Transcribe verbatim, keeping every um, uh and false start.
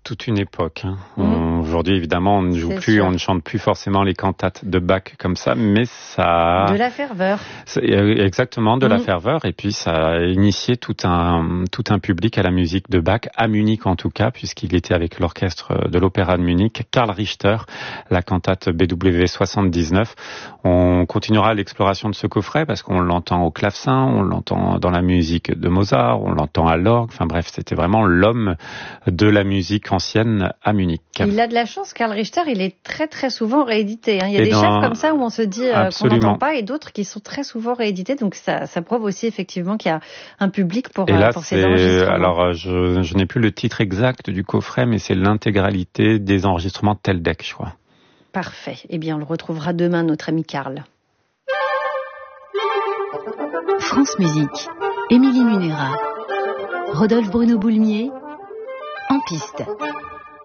toute une époque. Hein. Mmh. On, aujourd'hui, évidemment, on ne joue c'est plus, sûr. on ne chante plus forcément les cantates de Bach comme ça, mais ça... De la ferveur. C'est exactement, de mmh. la ferveur. Et puis, ça a initié tout un, tout un public à la musique de Bach, à Munich en tout cas, puisqu'il était avec l'orchestre de l'Opéra de Munich, Karl Richter, la cantate B W soixante-dix-neuf. On continuera l'exploration de ce coffret parce qu'on l'entend au clavecin, on l'entend dans la musique de Mozart, on l'entend à l'orgue. Enfin bref, c'était vraiment l'homme de la musique ancienne à Munich. Il a de la chance, Karl Richter, il est très très souvent réédité. Hein. Il y a et des dans... chefs comme ça où on se dit euh, qu'on n'entend pas et d'autres qui sont très souvent réédités. Donc ça, ça prouve aussi effectivement qu'il y a un public pour, et là, euh, pour ces enregistrements. Alors je, je n'ai plus le titre exact du coffret, mais c'est l'intégralité des enregistrements de Teldec, je crois. Parfait. Eh bien, on le retrouvera demain, notre ami Karl. France Musique, Émilie Munera, Rodolphe Bruno Boulmier, en piste.